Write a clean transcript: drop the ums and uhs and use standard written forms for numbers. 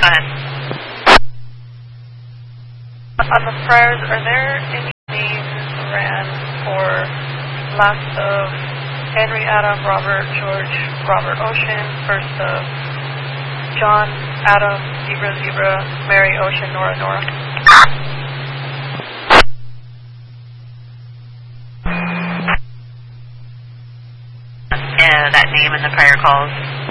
Go ahead. On the prayers, are there any names ran for last of Henry, Adam, Robert, George, Robert Ocean, first of John, Adam, Zebra, Zebra, Mary, Ocean, Nora, Nora? That name in the prayer calls.